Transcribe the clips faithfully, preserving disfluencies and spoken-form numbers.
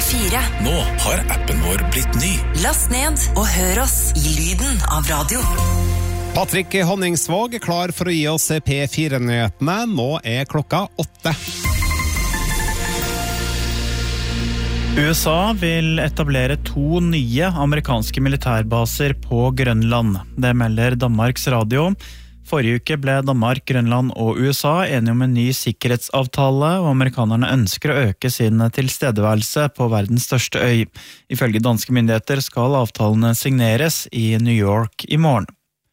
fire. Nå har appen vår blitt ny. Last ned og hør oss i lyden av radio. Patrick Honningsvåg er klar for å gi oss P fire-nyhetene. Nå er klokka åtte. U S A vil etablere to nye amerikanske militærbaser på Grønland. Det melder Danmarks Radio. Forrige uke ble Danmark, Grønland og U S A enige om en ny sikkerhetsavtale, og amerikanerne ønsker å øke sin tilstedeværelse på verdens største øy. Ifølge danske myndigheter skal avtalene signeres i New York i morgen.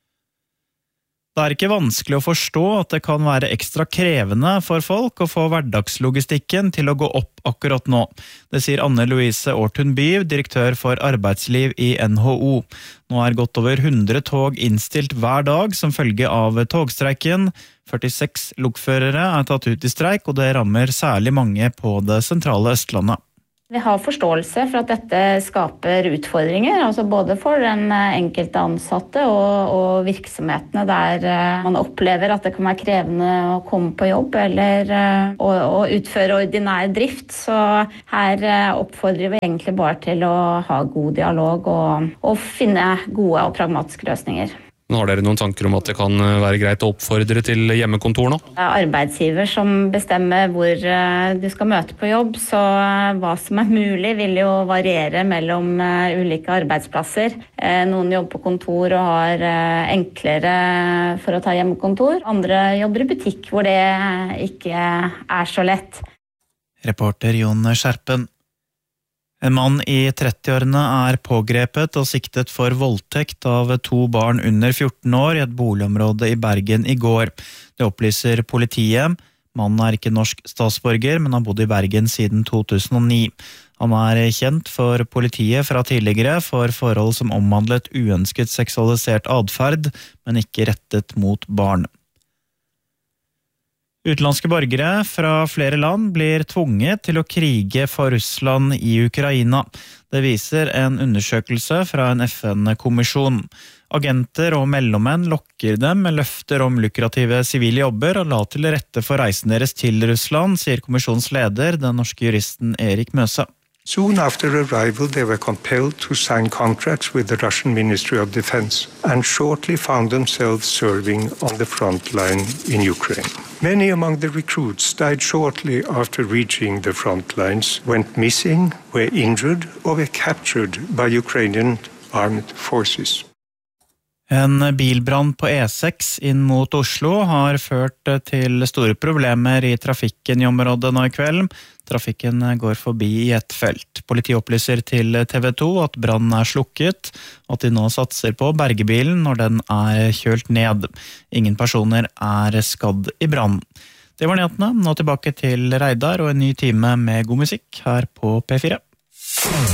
Det er ikke vanskelig å forstå at det kan være ekstra krevende for folk å få hverdagslogistikken til å gå opp akkurat nå. Det sier Anne Louise Ortun-By, direktør for arbeidsliv i N H O. Nå er godt over hundre tog innstilt hver dag som følge av togstreiken. førtiseks lokførere er tatt ut i streik, og det rammer særlig mange på det sentrale Østlandet. Vi har forståelse for at dette skaper utfordringer, altså både for den enkelte ansatte og, og virksomhetene der man opplever at det kan være krevende å komme på jobb eller å, å utføre ordinær drift. Så her oppfordrer vi egentlig bare til å ha god dialog og, og finne gode og pragmatiske løsninger. Men har dere noen tanker om at det kan være greit å oppfordre til hjemmekontor nå? Arbeidsgiver som bestemmer hvor du skal møte på jobb, så hva som er mulig vil jo variere mellom ulike arbeidsplasser. Noen jobber på kontor og har enklere for å ta hjemmekontor. Andre jobber i butikk hvor det ikke er så lett. Reporter Jon Skjerpen. En mann i trettiårene er pågrepet og siktet for voldtekt av to barn under fjorten år i et boligområde i Bergen i går. Det opplyser politiet. Mannen er ikke norsk statsborger, men har bodd i Bergen siden to tusen og ni. Han er kjent for politiet fra tidligere for forhold som omhandlet uønsket seksualisert adferd, men ikke rettet mot barn. Utenlandske borgere fra flere land blir tvunget til å krige for Russland i Ukraina. Det viser en undersøkelse fra en F N-kommisjon. Agenter og mellommenn lokker dem med løfter om lukrative sivile jobber og la til rette for reisen deres til Russland, sier kommisjonens leder, den norske juristen Erik Møse. Soon after arrival, they were compelled to sign contracts with the Russian Ministry of Defense and shortly found themselves serving on the front line in Ukraine. Many among the recruits died shortly after reaching the front lines, went missing, were injured, or were captured by Ukrainian armed forces. En bilbrann på E seks inn mot Oslo har ført til store problemer i trafikken i området nå i kveld. Trafikken går forbi i et felt. Politiet opplyser til T V to at brannen er slukket, og at de nå satser på bergebilen når den er kjølt ned. Ingen personer er skadd i brannen. Det var nyhetene. Nå tilbake til Reidar og en ny time med god musikk her på P fire.